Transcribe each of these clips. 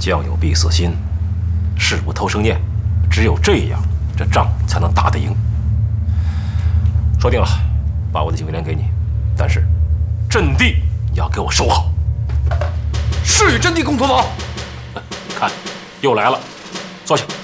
将有必死心，事不偷生念，只有这样，这仗才能打得赢。说定了，把我的警卫连给你，但是阵地你要给我守好。 是与阵地共存亡。 你看，又来了，坐下。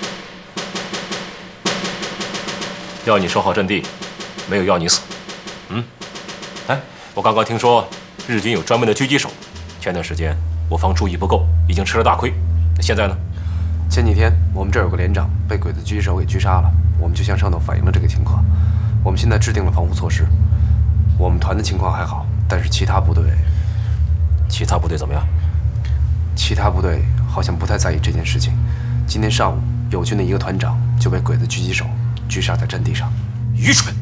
要你守好阵地，没有要你死。哎，我刚刚听说日军有专门的狙击手，前段时间我方注意不够，已经吃了大亏。那现在呢？ 前几天我们这儿有个连长被鬼子狙击手给狙杀了，我们就向上头反映了这个情况。我们现在制定了防护措施。我们团的情况还好，但是其他部队怎么样？ 其他部队好像不太在意这件事情。今天上午，友军的一个团长就被鬼子狙击手狙杀在阵地上。 愚蠢！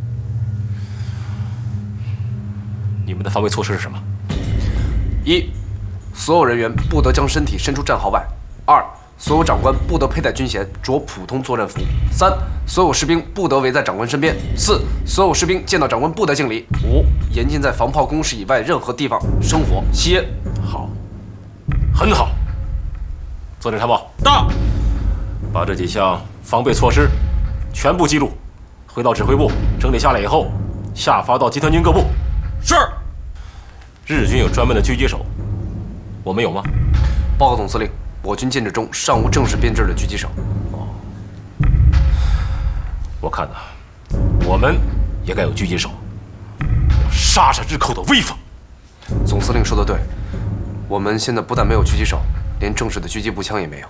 你们的防卫措施是什么？ 一，所有人员不得将身体伸出战壕外；二，所有长官不得佩戴军衔，着普通作战服；三，所有士兵不得围在长官身边；四，所有士兵见到长官不得敬礼；五，严禁在防炮工事以外任何地方生火、吸烟。 好，很好。作战参谋到， 把这几项防备措施全部记录，回到指挥部整理下来以后，下发到集团军各部。 是。 日军有专门的狙击手，我们有吗？ 报告总司令，我军建制中尚无正式编制的狙击手。 我看呐，我们也该有狙击手，要杀杀日寇的威风。 总司令说的对，我们现在不但没有狙击手，连正式的狙击步枪也没有。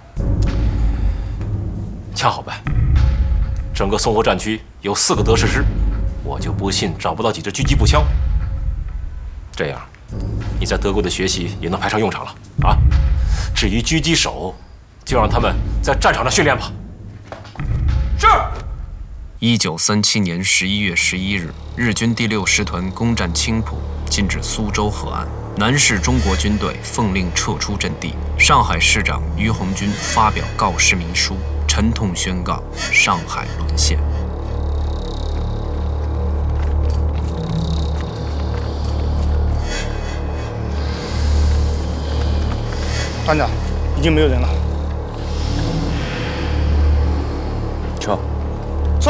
枪好办，整个淞沪战区有4个德式师，我就不信找不到几支狙击步枪。这样，你在德国的学习也能派上用场了啊！至于狙击手，就让他们在战场上训练吧。 是。 1937年11月11日，日军第6师团攻占青浦，进至苏州河岸。南市中国军队奉令撤出阵地。上海市长于鸿钧发表告示明书，沉痛宣告上海沦陷。 团长，已经没有人了。